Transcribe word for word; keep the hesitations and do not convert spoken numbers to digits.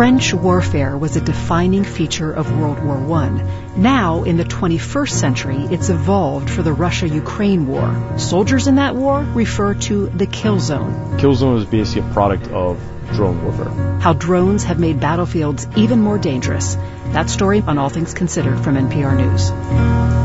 Trench warfare was a defining feature of World War One. Now, in the twenty-first century, it's evolved for the Russia-Ukraine war. Soldiers in that war refer to the kill zone. Kill zone is basically a product of drone warfare. How drones have made battlefields even more dangerous. That story on All Things Considered from N P R News.